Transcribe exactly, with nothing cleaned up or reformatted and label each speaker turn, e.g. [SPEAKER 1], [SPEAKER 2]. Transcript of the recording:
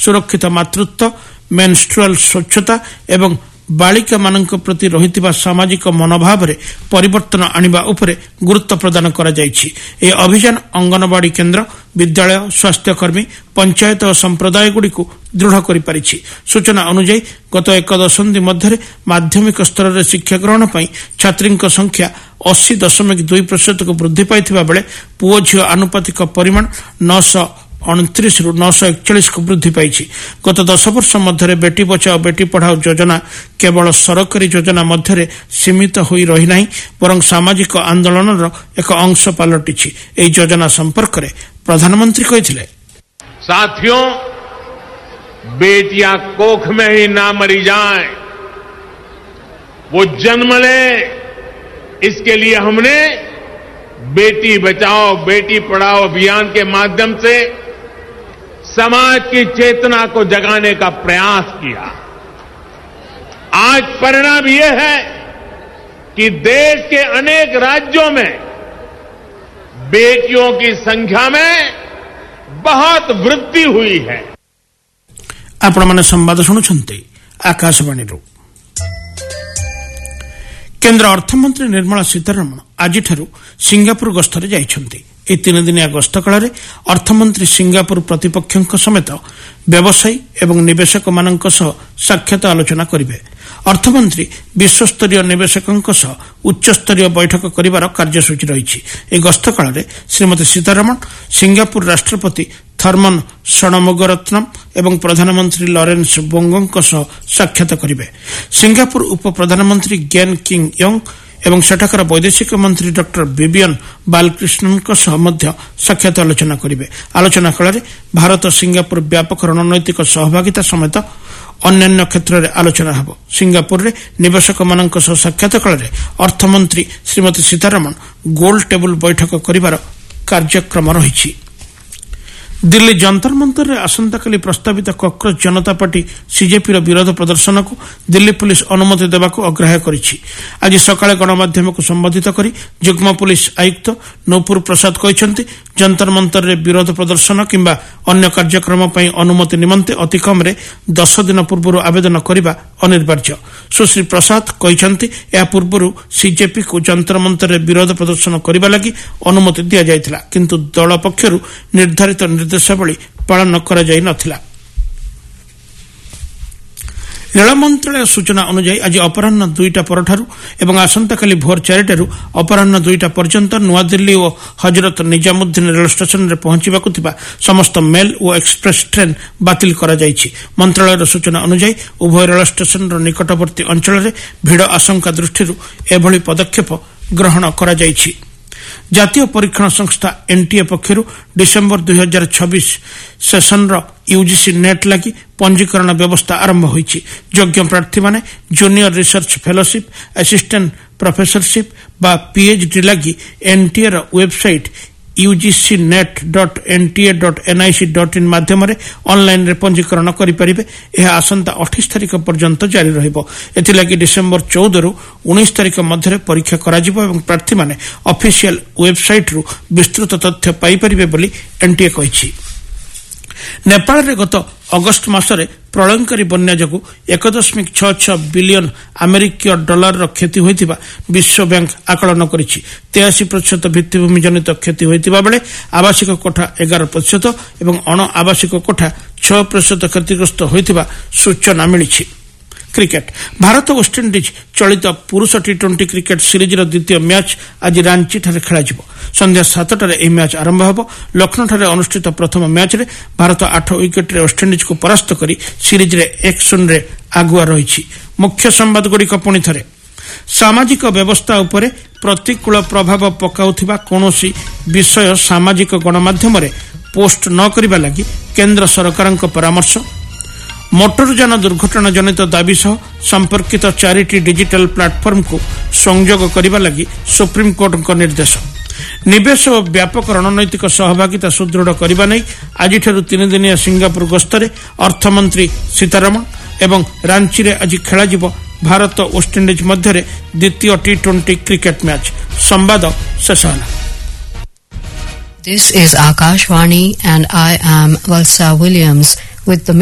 [SPEAKER 1] सुरक्षित मातृत्व मेन्स्ट्रुअल स्वच्छता एवं बालिका मानक प्रति रहितिबा सामाजिक मनोभाव रे परिवर्तन आनिबा उपरे गुरुत्व प्रदान करा जायछि। ए अभियान अंगनवाड़ी केन्द्र विद्यालय स्वास्थ्यकर्मी पंचायत और संप्रदाय गुड़ी को दृढ़ करि पारिछि। सूचना अनुसार गत एक दशंधि मध्य माध्यमिक स्तर में शिक्षा ग्रहण पर छात्री संख्या अस्सी दशमिक दुई प्रतिशत को वृद्धि पाई बेले पुओ झील आनुपातिक परिमाण नौश अणतीस रु नौश एकचाश को वृद्धि पाई। गत दस वर्ष मध्य बेटी बचाओ बेटी पढ़ाओ योजना केवल सरकारी योजना मध्य सीमित हो रही नहीं बरं सामाजिक आंदोलन एक अंश पलटि। योजना संपर्क में प्रधानमंत्री कहते
[SPEAKER 2] साथियों, बेटियां कोख में ही ना मरी जाएं, वो जन्म ले, इसके लिए हमने बेटी बचाओ बेटी पढ़ाओ अभियान के माध्यम से समाज की चेतना को जगाने का प्रयास किया। आज परिणाम यह है कि देश के अनेक राज्यों में बेटियों की संख्या में बहुत वृद्धि हुई है।
[SPEAKER 1] आपण माने संवाद शुणुछंती आकाशवाणी। केन्द्र अर्थमंत्री निर्मला सीतारमण आज सिंगापुर गस्तरे जाइछंती। ଏହି ତିନିଦିନିଆ ଗସ୍ତ କାଳରେ ଅର୍ଥମନ୍ତ୍ରୀ ସିଙ୍ଗାପୁର ପ୍ରତିପକ୍ଷଙ୍କ ସମେତ ବ୍ୟବସାୟୀ ଏବଂ ନିବେଶକମାନଙ୍କ ସହ ସାକ୍ଷାତ ଆଲୋଚନା କରିବେ। ଅର୍ଥମନ୍ତ୍ରୀ ବିଶ୍ୱସ୍ତରୀୟ ନିବେଶକଙ୍କ ସହ ଉଚ୍ଚସ୍ତରୀୟ ବୈଠକ କରିବାର କାର୍ଯ୍ୟସୂଚୀ ରହିଛି। ଏହି ଗସ୍ତ କାଳରେ ଶ୍ରୀମତୀ ସୀତାରମଣ ସିଙ୍ଗାପୁର ରାଷ୍ଟ୍ରପତି ଥର୍ମନ୍ ଷଣମୁଗରତ୍ନମ୍ ଏବଂ ପ୍ରଧାନମନ୍ତ୍ରୀ ଲରେନ୍ସ ବୋଙ୍ଗୋଙ୍କ ସହ ସାକ୍ଷାତ କରିବେ। ସିଙ୍ଗାପୁର ଉପପ୍ରଧାନମନ୍ତ୍ରୀ ଗେନ୍ କିଙ୍ଗ୍ ୟଙ୍ଗ୍ ଏବଂ ସେଠାକାର ବୈଦେଶିକ ମନ୍ତ୍ରୀ ଡକ୍ଟର ବିବିୟନ ବାଲକ୍ରିଷ୍ଣନଙ୍କ ସହ ମଧ୍ୟ ସାକ୍ଷାତ ଆଲୋଚନା କରିବେ। ଆଲୋଚନା କାଳରେ ଭାରତ ସିଙ୍ଗାପୁର ବ୍ୟାପକ ରଣନୈତିକ ସହଭାଗିତା ସମେତ ଅନ୍ୟାନ୍ୟ କ୍ଷେତ୍ରରେ ଆଲୋଚନା ହେବ। ସିଙ୍ଗାପୁରରେ ନିବେଶକମାନଙ୍କ ସହ ସାକ୍ଷାତ କାଳରେ ଅର୍ଥମନ୍ତ୍ରୀ ଶ୍ରୀମତୀ ସୀତାରମଣ ଗୋଲ ଟେବୁଲ ବୈଠକ କରିବାର କାର୍ଯ୍ୟକ୍ରମ ରହିଛି। दिल्ली जंतर मंतर में आसंताकाली प्रस्तावित कॉकरोच जनता पार्टी सीजेपीर विरोध प्रदर्शन को दिल्ली पुलिस अनुमति देवा अग्राह्य करिछि। आज सकाळे गणमाध्यम को संबोधित करी जुग्म पुलिस आयुक्त नूपुर प्रसाद कहते जंतर मंतर में विरोध प्रदर्शन किंबा अन्य कार्यक्रम पर अनुमति निमंते अति कम दस दिन पूर्व आवेदन करने अनिवार्य। सुश्री प्रसाद कहते यह पूर्व सीजेपी को जंतर मंतर में विरोध प्रदर्शन करने लगी अनुमति दि जाइथिला किंतु दल पक्षरु निर्धारित निर्देशावली पालन करा जाई नथिला। रेल मंत्रालय सूचना अनुसार आज अपराह्न दुईटा परठारु एवं आसंताकाली भोर चारिटारु अपराह्न दुईटा पर्यंत नुआदिल्ली और हजरत निजामुद्दीन रेल स्टेशन में पहुंचवाकु थिबा समस्त मेल और एक्सप्रेस ट्रेन बातिल करा जायछि। मंत्रालय सूचना अनुसार उभय रेल स्टेशन निकटवर्ती अंचल में भिड़ आशंका दृष्टि एभली पदक्षेप ग्रहण करा जायछि। जातीय परीक्षण संस्था एनटीए पक्षर डिसेम्बर दुई हजार छब्बीस सेसन यूजीसी नेट लगी पंजीकरण व्यवस्था आरंभ होईछि। योग्य प्रार्थी माने junior research fellowship assistant professorship बा पीएचडी लगी NTA website UGC net dot NTA dot NIC dot in माध्यम ऑनलाइन रे पंजीकरण करें। यह आसंता अठाईस तारिख पर्यंत जारी रहिबो। एथिलागि डिसेम्बर चौदह रु उन्नीस तारिख मध्य परीक्षा कराजिबो एवं प्रार्थी माने ऑफिशियल वेबसाइट रु विस्तृत तथ्य पाई परिबे बोली एनटीए कहिछि। नेपाल रे गत अगस्त मासरे प्रलयंकारी बन्या जगु एक दशमिक छह छह बिलियन अमेरिकीय डॉलर क्षति होइतिबा विश्व बैंक आकलन करिछि। तेयासी प्रतिशत भित्तिभूमि जनित क्षति होइतिबा बेले आवासिक कोठा एगार प्रतिशत एवं अण आवासिक कोठा छह प्रतिशत क्षतिग्रस्त होइतिबा सूचना मिलिछि। क्रिकेट भारत वेस्टइंडिज चलित पुरुष टी ट्वेंटी क्रिकेट सीरीज द्वितीय मैच आज रांची ठारे खेलाजिबो। संध्या सातटार यह मैच आरंभ होब। लखनऊ ठारे अनुष्ठित प्रथम मैच रे भारत आठ विकेट रे वेस्टइंडिज को परास्त करी सीरीज रे एक शून्य रे आगुआ रही। मुख्य संवाद गुड़िक पुणी थे सामाजिक व्यवस्था उपरे प्रतिकूल प्रभाव पकाउथिबा कोनोसी विषय सामाजिक गणमाध्यम रे पोस्ट न करिबा लागि केंद्र सरकारक परामर्श। मोटरयान दुर्घटना जनित दाबी सह संपर्कित चारिटी डिजिटल प्लाटफर्म को संयोग करने लगी सुप्रीमकोर्ट निर्देश। निवेश और व्यापक रणनैतिक सहभागिता सुदृढ़ करने नहीं आज तीन दिनिया सिंगापुर गस्तरे अर्थमंत्री सीतारमण एवं रांची रे आज खेलाजिबो भारत वेस्टइंडिज मध्य द्वितीय टी ट्वेंटी क्रिकेट मैच। संवाद शेष होला।
[SPEAKER 3] This is Akashvani and I am Valsa Williams with the